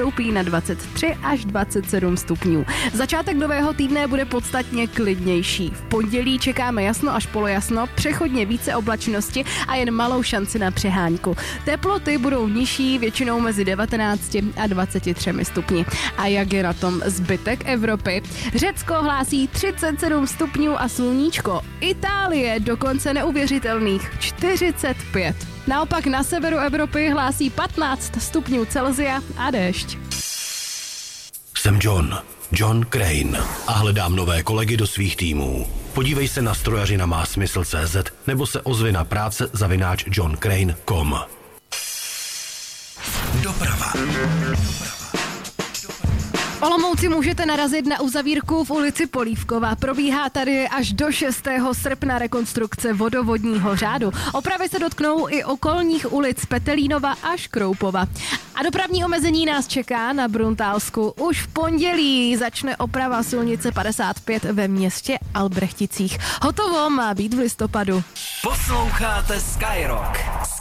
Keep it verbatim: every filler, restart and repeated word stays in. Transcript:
stoupí na dvacet tři až dvacet sedm stupňů. Začátek nového týdne bude podstatně klidnější. V pondělí čekáme jasno až polojasno, přechodně více oblačnosti a jen malou šanci na přehánku. Teploty budou nižší, většinou mezi devatenácti a dvaceti třemi stupni. A jak je na tom zbytek Evropy? Řecko hlásí třicet sedm stupňů a sluníčko. Itálie dokonce neuvěřitelných čtyřicet pět. Naopak na severu Evropy hlásí patnáct stupňů Celsia a déšť. Jsem John, John Crane a hledám nové kolegy do svých týmů. Podívej se na strojařina má smysl tečka cé zet nebo se ozvi na práce zavináč john crane tečka com. Doprava. V Olomouci můžete narazit na uzavírku v ulici Polívková. Probíhá tady až do šestého srpna rekonstrukce vodovodního řádu. Opravy se dotknou i okolních ulic Petelínova až Kroupova. A dopravní omezení nás čeká na Bruntálsku. Už v pondělí začne oprava silnice padesát pět ve městě Albrechticích. Hotovo má být v listopadu. Posloucháte Skyrock.